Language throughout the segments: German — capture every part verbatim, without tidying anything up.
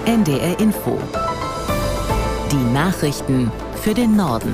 N D R Info. Die Nachrichten für den Norden.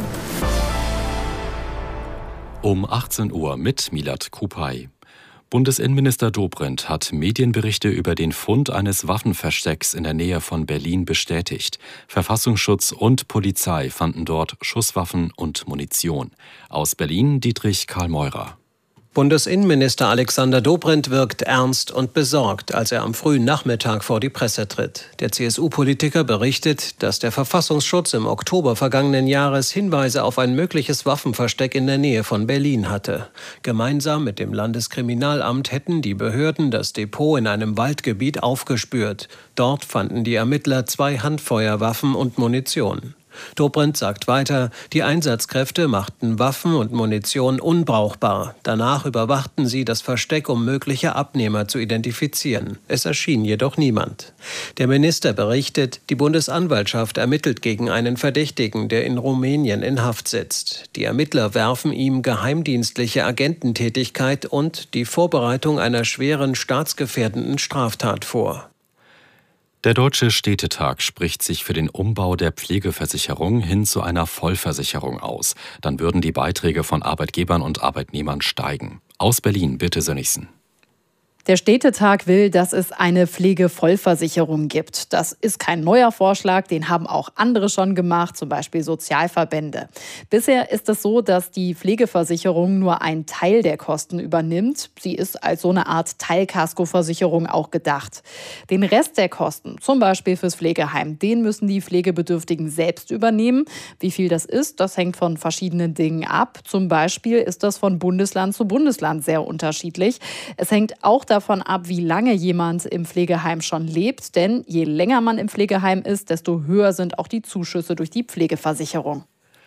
Um achtzehn Uhr mit Milad Kupay. Bundesinnenminister Dobrindt hat Medienberichte über den Fund eines Waffenverstecks in der Nähe von Berlin bestätigt. Verfassungsschutz und Polizei fanden dort Schusswaffen und Munition. Aus Berlin Dietrich Karl Meurer. Bundesinnenminister Alexander Dobrindt wirkt ernst und besorgt, als er am frühen Nachmittag vor die Presse tritt. Der C S U-Politiker berichtet, dass der Verfassungsschutz im Oktober vergangenen Jahres Hinweise auf ein mögliches Waffenversteck in der Nähe von Berlin hatte. Gemeinsam mit dem Landeskriminalamt hätten die Behörden das Depot in einem Waldgebiet aufgespürt. Dort fanden die Ermittler zwei Handfeuerwaffen und Munition. Dobrindt sagt weiter, die Einsatzkräfte machten Waffen und Munition unbrauchbar. Danach überwachten sie das Versteck, um mögliche Abnehmer zu identifizieren. Es erschien jedoch niemand. Der Minister berichtet, die Bundesanwaltschaft ermittelt gegen einen Verdächtigen, der in Rumänien in Haft sitzt. Die Ermittler werfen ihm geheimdienstliche Agententätigkeit und die Vorbereitung einer schweren staatsgefährdenden Straftat vor. Der Deutsche Städtetag spricht sich für den Umbau der Pflegeversicherung hin zu einer Vollversicherung aus. Dann würden die Beiträge von Arbeitgebern und Arbeitnehmern steigen. Aus Berlin, bitte Sönnigsen. Der Städtetag will, dass es eine Pflegevollversicherung gibt. Das ist kein neuer Vorschlag, den haben auch andere schon gemacht, zum Beispiel Sozialverbände. Bisher ist es so, dass die Pflegeversicherung nur einen Teil der Kosten übernimmt. Sie ist als so eine Art Teilkaskoversicherung auch gedacht. Den Rest der Kosten, zum Beispiel fürs Pflegeheim, den müssen die Pflegebedürftigen selbst übernehmen. Wie viel das ist, das hängt von verschiedenen Dingen ab. Zum Beispiel ist das von Bundesland zu Bundesland sehr unterschiedlich. Es hängt auch davon ab, wie lange jemand im Pflegeheim schon lebt. Denn je länger man im Pflegeheim ist, desto höher sind auch die Zuschüsse durch die Pflegeversicherung.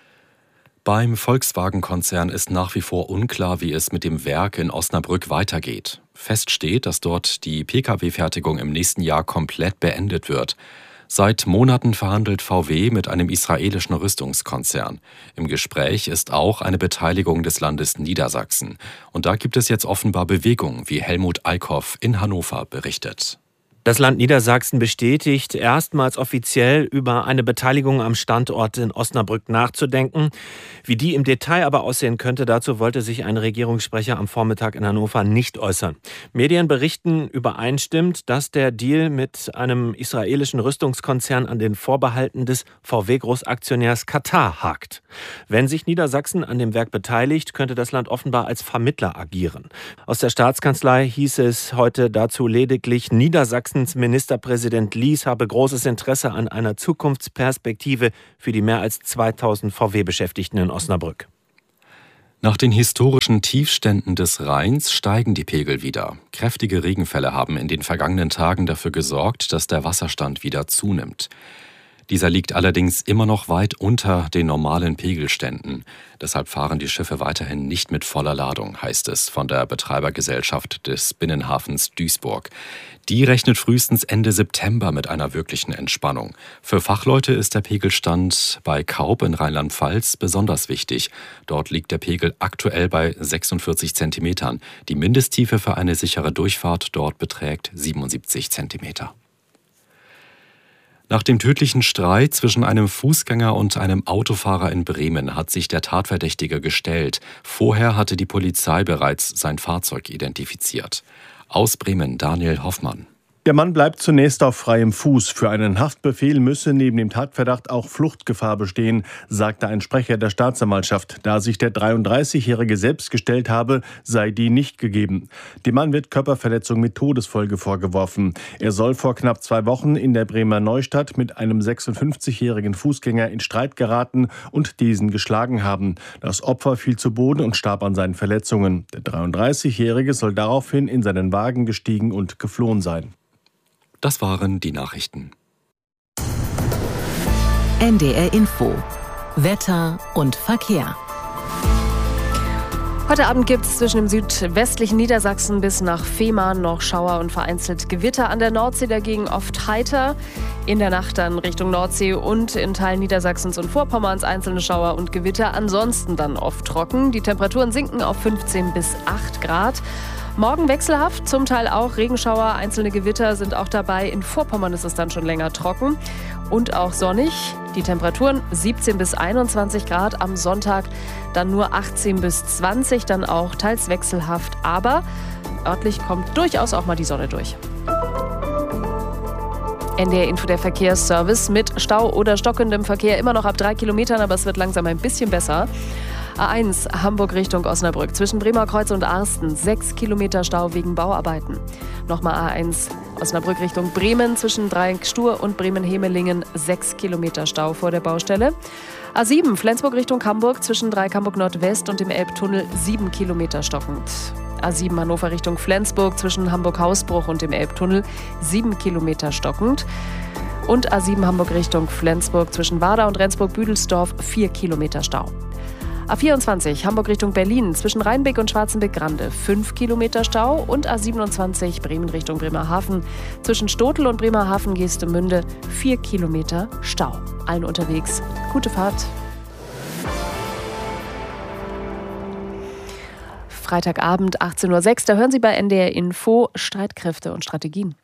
Beim Volkswagen-Konzern ist nach wie vor unklar, wie es mit dem Werk in Osnabrück weitergeht. Fest steht, dass dort die Pkw-Fertigung im nächsten Jahr komplett beendet wird. Seit Monaten verhandelt V W mit einem israelischen Rüstungskonzern. Im Gespräch ist auch eine Beteiligung des Landes Niedersachsen. Und da gibt es jetzt offenbar Bewegung, wie Helmut Eickhoff in Hannover berichtet. Das Land Niedersachsen bestätigt, erstmals offiziell über eine Beteiligung am Standort in Osnabrück nachzudenken. Wie die im Detail aber aussehen könnte, dazu wollte sich ein Regierungssprecher am Vormittag in Hannover nicht äußern. Medien berichten übereinstimmend, dass der Deal mit einem israelischen Rüstungskonzern an den Vorbehalten des V W-Großaktionärs Katar hakt. Wenn sich Niedersachsen an dem Werk beteiligt, könnte das Land offenbar als Vermittler agieren. Aus der Staatskanzlei hieß es heute dazu lediglich, Niedersachsen Ministerpräsident Lies habe großes Interesse an einer Zukunftsperspektive für die mehr als zweitausend V W-Beschäftigten in Osnabrück. Nach den historischen Tiefständen des Rheins steigen die Pegel wieder. Kräftige Regenfälle haben in den vergangenen Tagen dafür gesorgt, dass der Wasserstand wieder zunimmt. Dieser liegt allerdings immer noch weit unter den normalen Pegelständen. Deshalb fahren die Schiffe weiterhin nicht mit voller Ladung, heißt es von der Betreibergesellschaft des Binnenhafens Duisburg. Die rechnet frühestens Ende September mit einer wirklichen Entspannung. Für Fachleute ist der Pegelstand bei Kaub in Rheinland-Pfalz besonders wichtig. Dort liegt der Pegel aktuell bei sechsundvierzig Zentimetern. Die Mindesttiefe für eine sichere Durchfahrt dort beträgt siebenundsiebzig Zentimeter. Nach dem tödlichen Streit zwischen einem Fußgänger und einem Autofahrer in Bremen hat sich der Tatverdächtige gestellt. Vorher hatte die Polizei bereits sein Fahrzeug identifiziert. Aus Bremen Daniel Hoffmann. Der Mann bleibt zunächst auf freiem Fuß. Für einen Haftbefehl müsse neben dem Tatverdacht auch Fluchtgefahr bestehen, sagte ein Sprecher der Staatsanwaltschaft. Da sich der dreiunddreißigjährige selbst gestellt habe, sei die nicht gegeben. Dem Mann wird Körperverletzung mit Todesfolge vorgeworfen. Er soll vor knapp zwei Wochen in der Bremer Neustadt mit einem sechsundfünfzigjährigen Fußgänger in Streit geraten und diesen geschlagen haben. Das Opfer fiel zu Boden und starb an seinen Verletzungen. Der dreiunddreißigjährige soll daraufhin in seinen Wagen gestiegen und geflohen sein. Das waren die Nachrichten. N D R Info. Wetter und Verkehr. Heute Abend gibt es zwischen dem südwestlichen Niedersachsen bis nach Fehmarn noch Schauer und vereinzelt Gewitter. An der Nordsee dagegen oft heiter. In der Nacht dann Richtung Nordsee und in Teilen Niedersachsens und Vorpommerns einzelne Schauer und Gewitter. Ansonsten dann oft trocken. Die Temperaturen sinken auf fünfzehn bis acht Grad. Morgen wechselhaft, zum Teil auch Regenschauer, einzelne Gewitter sind auch dabei. In Vorpommern ist es dann schon länger trocken und auch sonnig. Die Temperaturen siebzehn bis einundzwanzig Grad, am Sonntag dann nur achtzehn bis zwanzig, dann auch teils wechselhaft. Aber örtlich kommt durchaus auch mal die Sonne durch. N D R-Info, der Verkehrsservice mit Stau oder stockendem Verkehr immer noch ab drei Kilometern, aber es wird langsam ein bisschen besser. A eins Hamburg Richtung Osnabrück zwischen Bremerkreuz und Arsten, sechs Kilometer Stau wegen Bauarbeiten. Nochmal A eins Osnabrück Richtung Bremen zwischen Dreieck-Stur und Bremen-Hemelingen, sechs Kilometer Stau vor der Baustelle. A sieben Flensburg Richtung Hamburg zwischen Dreieck Hamburg Nordwest und dem Elbtunnel, sieben Kilometer stockend. A sieben Hannover Richtung Flensburg zwischen Hamburg-Hausbruch und dem Elbtunnel, sieben Kilometer stockend. Und A sieben Hamburg Richtung Flensburg zwischen Warda und Rendsburg-Büdelsdorf, vier Kilometer Stau. A vierundzwanzig Hamburg Richtung Berlin zwischen Rheinbeck und Schwarzenbeck-Grande, fünf Kilometer Stau. Und A siebenundzwanzig Bremen Richtung Bremerhaven zwischen Stotel und Bremerhaven-Geestemünde, vier Kilometer Stau. Allen unterwegs gute Fahrt. Freitagabend achtzehn Uhr sechs, da hören Sie bei N D R Info Streitkräfte und Strategien.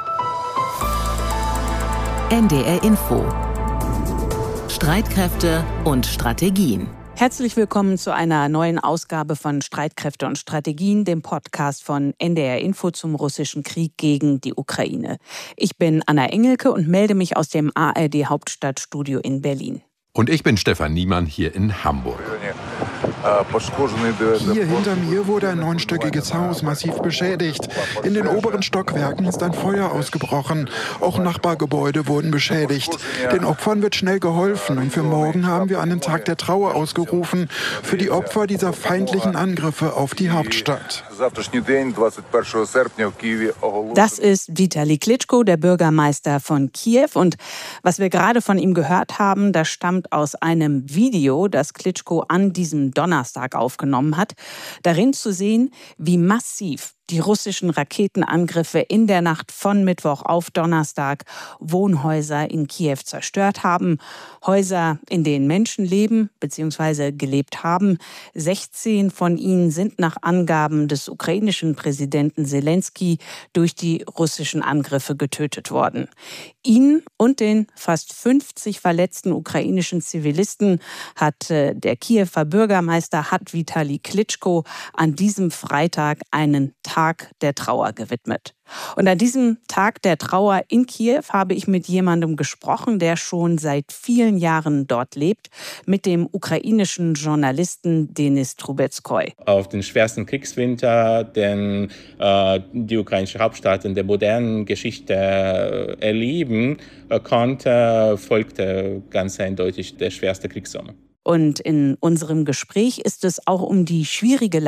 N D R Info Streitkräfte und Strategien. Herzlich willkommen zu einer neuen Ausgabe von Streitkräfte und Strategien, dem Podcast von N D R Info zum russischen Krieg gegen die Ukraine. Ich bin Anna Engelke und melde mich aus dem A R D Hauptstadtstudio in Berlin. Und ich bin Stefan Niemann hier in Hamburg. Hier hinter mir wurde ein neunstöckiges Haus massiv beschädigt. In den oberen Stockwerken ist ein Feuer ausgebrochen. Auch Nachbargebäude wurden beschädigt. Den Opfern wird schnell geholfen und für morgen haben wir einen Tag der Trauer ausgerufen für die Opfer dieser feindlichen Angriffe auf die Hauptstadt. Das ist Vitali Klitschko, der Bürgermeister von Kiew. Und was wir gerade von ihm gehört haben, das stammt aus einem Video, das Klitschko an diesem Donnerstag aufgenommen hat. Darin zu sehen, wie massiv die russischen Raketenangriffe in der Nacht von Mittwoch auf Donnerstag Wohnhäuser in Kiew zerstört haben. Häuser, in denen Menschen leben bzw. gelebt haben. sechzehn von ihnen sind nach Angaben des ukrainischen Präsidenten Selenskyj durch die russischen Angriffe getötet worden. Ihn und den fast fünfzig verletzten ukrainischen Zivilisten hat äh, der Kiewer Bürgermeister hat Vitali Klitschko an diesem Freitag einen Tag der Trauer gewidmet. Und an diesem Tag der Trauer in Kiew habe ich mit jemandem gesprochen, der schon seit vielen Jahren dort lebt, mit dem ukrainischen Journalisten Denis Trubetskoy. Auf den schwersten Kriegswinter, den äh, die ukrainische Hauptstadt in der modernen Geschichte äh, erleben äh, konnte, folgte ganz eindeutig der schwerste Kriegssommer. Und in unserem Gespräch ist es auch um die schwierige Lage